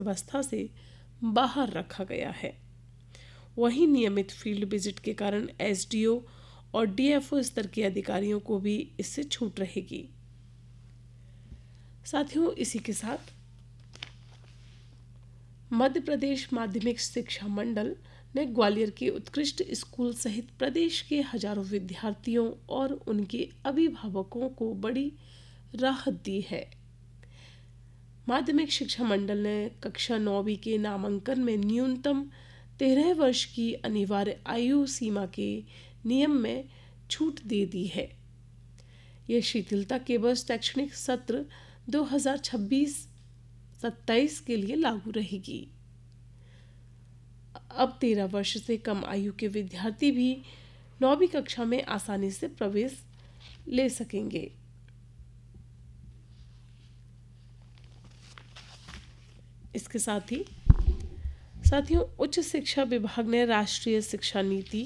व्यवस्था से बाहर रखा गया है। वहीं नियमित फील्ड विजिट के कारण एसडीओ और डीएफओ स्तर के अधिकारियों को भी इससे छूट रहेगी। साथियों, इसी के साथ मध्य प्रदेश माध्यमिक शिक्षा मंडल ने ग्वालियर के उत्कृष्ट स्कूल सहित प्रदेश के हजारों विद्यार्थियों और उनके अभिभावकों को बड़ी राहत दी है। माध्यमिक शिक्षा मंडल ने कक्षा 9वीं के नामांकन में न्यूनतम 13 वर्ष की अनिवार्य आयु सीमा के नियम में छूट दे दी है। यह शिथिलता केवल शैक्षणिक सत्र 2026-27 के लिए लागू रहेगी। अब 13 वर्ष से कम आयु के विद्यार्थी भी 9वीं कक्षा में आसानी से प्रवेश ले सकेंगे। इसके साथ ही साथियों, उच्च शिक्षा विभाग ने राष्ट्रीय शिक्षा नीति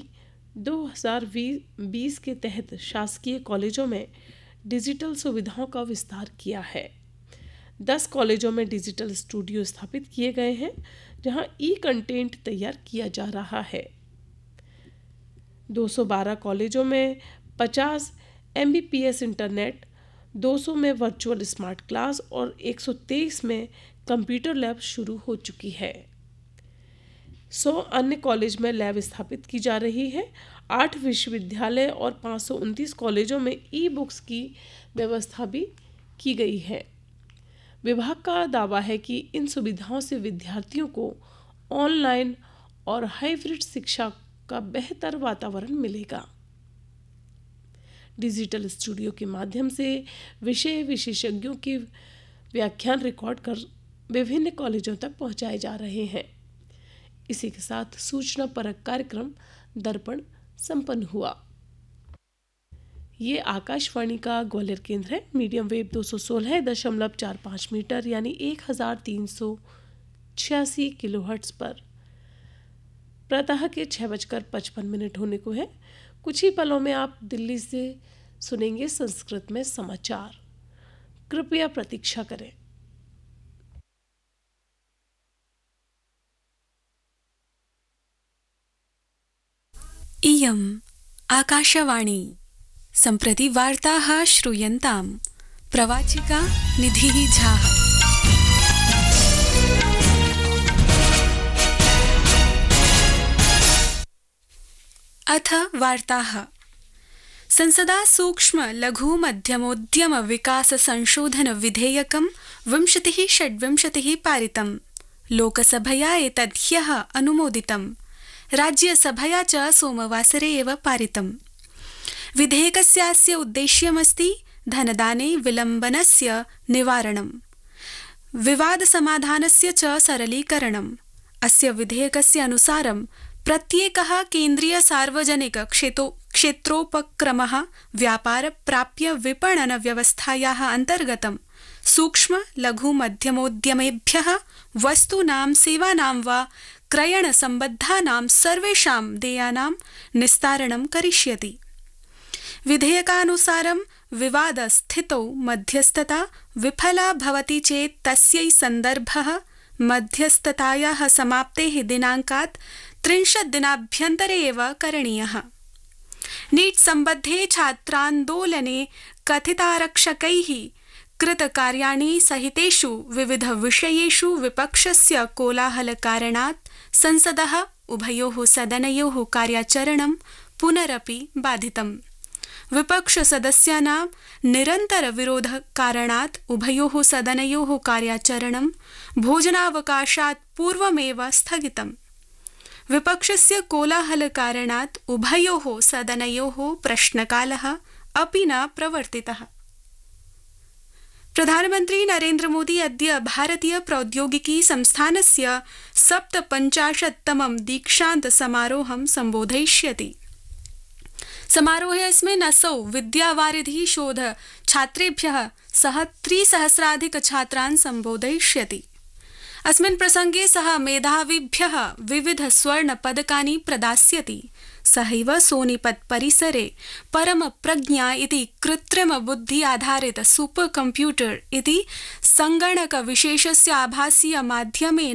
2020 के तहत शासकीय कॉलेजों में डिजिटल सुविधाओं का विस्तार किया है। 10 कॉलेजों में डिजिटल स्टूडियो स्थापित किए गए हैं, जहां ई कंटेंट तैयार किया जा रहा है। 212 कॉलेजों में 50 एमबीपीएस इंटरनेट, 200 में वर्चुअल स्मार्ट क्लास और 123 में कंप्यूटर लैब शुरू हो चुकी है। 100 अन्य कॉलेज में लैब स्थापित की जा रही है। 8 विश्वविद्यालय और 529 कॉलेजों में ई बुक्स की व्यवस्था भी की गई है। विभाग का दावा है कि इन सुविधाओं से विद्यार्थियों को ऑनलाइन और हाइब्रिड शिक्षा का बेहतर वातावरण मिलेगा। डिजिटल स्टूडियो के माध्यम से विषय विशेषज्ञों के व्याख्यान रिकॉर्ड कर विभिन्न कॉलेजों तक पहुंचाए जा रहे हैं। इसी के साथ सूचना परक कार्यक्रम दर्पण संपन्न हुआ। ये आकाशवाणी का ग्वालियर केंद्र है। मीडियम वेव 216.45 मीटर यानी 1386 किलोहर्ट्ज पर प्रातः के 6:55 होने को है। कुछ ही पलों में आप दिल्ली से सुनेंगे संस्कृत में समाचार। कृपया प्रतीक्षा करें। इयम् आकाशवाणी। सम्प्रति वार्ताः श्रूयन्ताम्। प्रवाचिका निधिः झा। अथ वार्ताः। संसदा सूक्ष्म लघु मध्यमोद्यम विकास संशोधन विधेयकं 2026 पारितम्। लोकसभया एतद् ह्यः अनुमोदितम्। राज्यसभया च सोमवासरे एव पारितम्। विधेयकस्यास्य उद्देश्यमस्ति धनदाने विलम्बनस्य निवारणम्, विवादसमाधानस्य च सरलीकरणम्। अस्य विधेयकस्य अनुसारं प्रत्येकः केन्द्रीय सार्वजनिक क्षेत्रोपक्रमः व्यापार प्राप्य विपणन व्यवस्थायाः अन्तर्गतं सूक्ष्म लघु मध्यमोद्यमेभ्यः वस्तूनां सेवानां वा क्रयण सम्बद्धानां सर्वेषां देयानां निस्तारणं करिष्यति। विधेयकानुसारं विवादस्थितौ मध्यस्थता विफला भवति चेत् तस्यै सन्दर्भः मध्यस्थतायाः समाप्तेः दिनाङ्कात् 30 दिनाभ्यन्तरे एव करणीयः। नीट् सम्बद्धे छात्रान्दोलने कथितारक्षकैः कृतकार्याणि सहितेषु विविधविषयेषु विपक्षस्य कोलाहलकारणात् संसदः उभयोः सदनयोः कार्याचरणं पुनरपि बाधितम्। विपक्षसदस्यानां निरन्तरविरोधकारणात् उभयोः सदनयोः कार्याचरणं भोजनावकाशात् पूर्वमेव स्थगितम्। विपक्षस्य कोलाहलकारणात् उभयोः सदनयोः प्रश्नकालः अपि न प्रवर्तितः। प्रधानमन्त्री नरेन्द्र मोदी अद्य भारतीय प्रौद्योगिकी संस्थानस्य 57तमं दीक्षान्त समारोहं सम्बोधयिष्यति। समारोहेऽस्मिन् असौ विद्यावारिधि शोध छात्रेभ्यः सह 3000 छात्रान् सम्बोधयिष्यति। अस्मिन् प्रसंगे सः मेधाविभ्यः विविध स्वर्णपदकानि प्रदास्यति। सहैव सोनीपत परिसरे परमप्रज्ञा इति कृत्रिम बुद्धि आधारित सुपर कंप्यूटर इति संगणक विशेषस्य आभासीय माध्यमेन